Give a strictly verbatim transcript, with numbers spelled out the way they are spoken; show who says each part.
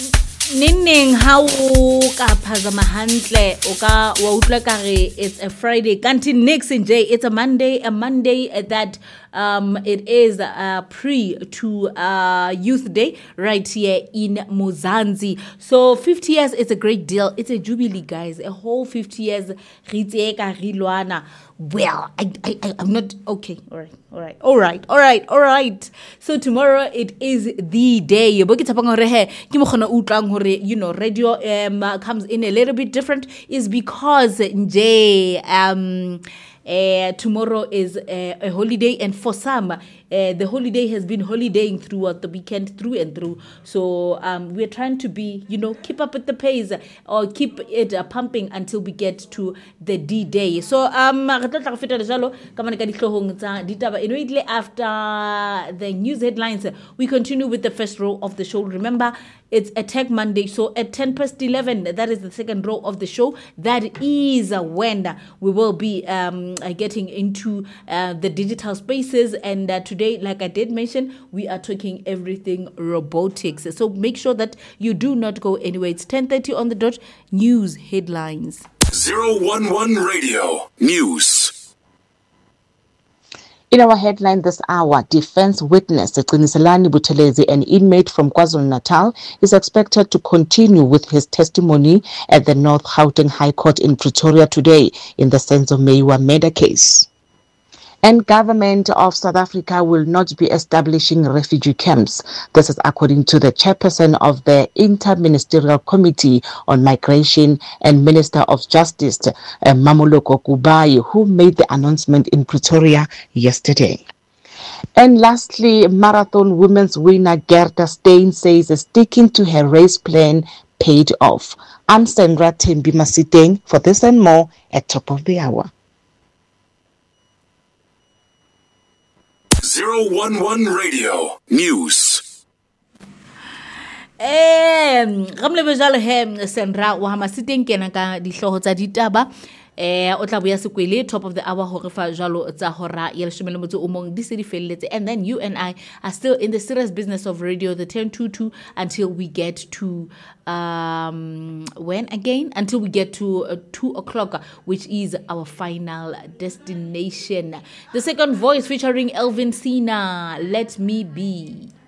Speaker 1: Nining how ka phazama hantle o ka wa utlwa kare it's a Friday kanti next in J it's a Monday a Monday that um it is uh, pre to uh Youth Day right here in Mozanzi. So fifty years it's a great deal. It's a jubilee, guys. A whole fifty years. Well, I, I, I, I'm not okay. All right, all right, all right, all right, all right. So tomorrow it is the day. You know, radio um comes in a little bit different. Is because J um. Uh, tomorrow is uh, a holiday, and for some, uh, the holiday has been holidaying throughout the weekend, through and through. So um, we're trying to be, you know, keep up with the pace or keep it uh, pumping until we get to the D-Day. So um, immediately after the news headlines, we continue with the first row of the show. Remember, it's a Tech Monday, so at ten past eleven, that is the second row of the show. That is uh, when we will be um, uh, getting into uh, the digital spaces. And uh, today, like I did mention, we are talking everything robotics. So make sure that you do not go anywhere. It's ten thirty on the dot. News headlines.
Speaker 2: zero one one Radio News.
Speaker 3: In our headline this hour, defense witness Qiniselani Buthelezi, an inmate from KwaZulu-Natal, is expected to continue with his testimony at the North Gauteng High Court in Pretoria today in the Senzo Meyiwa murder case. And government of South Africa will not be establishing refugee camps. This is according to the chairperson of the Inter-Ministerial Committee on Migration and Minister of Justice, uh, Mamoloko Kubayi, who made the announcement in Pretoria yesterday. And lastly, marathon women's winner Gerda Steyn says sticking to her race plan paid off. I'm Sandra Tembi Masiteng for this and more at top of the hour.
Speaker 2: zero one one Radio News.
Speaker 1: Eh, gamle bejalo he Sandra wa Masiteng kena ka dihloho tsa ditaba. Eh, o tla boya sekwele top of the hour hore fa jalo tsa hora ya leshome le motso o mong di se di felletse, and then you and I are still in the serious business of radio, the ten to two, until we get to um when again until we get to uh, two o'clock, which is our final destination. The second voice featuring Elvin Sina, Let Me Be.